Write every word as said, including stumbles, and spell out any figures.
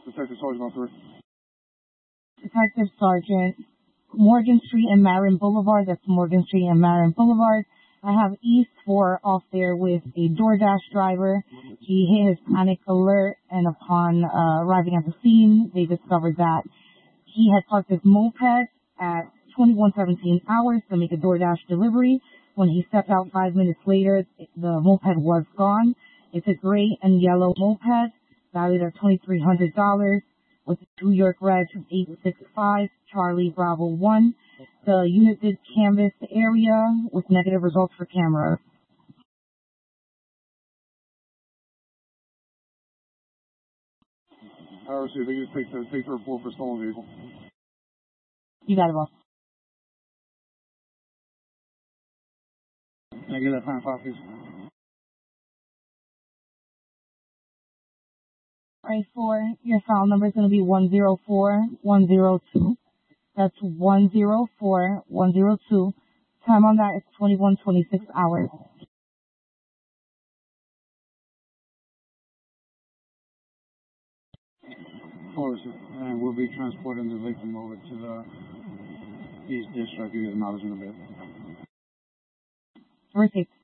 Detective Sergeant Officer. Detective Sergeant, Morgan Street and Marin Boulevard. That's Morgan Street and Marin Boulevard. I have East four off there with a DoorDash driver. He hit his panic alert, and upon uh, arriving at the scene, they discovered that he had parked his moped at twenty-one seventeen hours to make a DoorDash delivery. When he stepped out five minutes later, the moped was gone. It's a gray and yellow moped, valued at twenty-three hundred dollars, with New York Reg eight six five Charlie Bravo one. The unit did canvass the area with negative results for cameras. I received. They just take the take the report for stolen vehicle. You got it, boss. Can I get that time file, please? All right, for your file number is going to be one zero four one zero two. That's one zero four one zero two. Time on that is twenty-one twenty-six hours. Of course, and we'll be transporting the victim over to the East District. Give you the knowledge in a bit. Receipt.